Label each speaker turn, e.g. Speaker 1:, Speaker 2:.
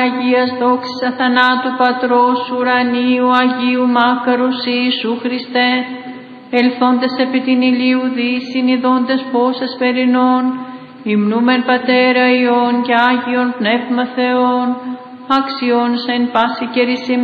Speaker 1: Αγίας δόξης αθανάτου Πατρός ουρανίου Αγίου Μάκαρος Ιησού Χριστέ, ελθόντες επί την ηλίου δύσιν ειδώντες πόσες περινών, υμνούμεν Πατέρα Υιόν και Άγιον Πνεύμα Θεόν, αξιών σε εν πάση καιρή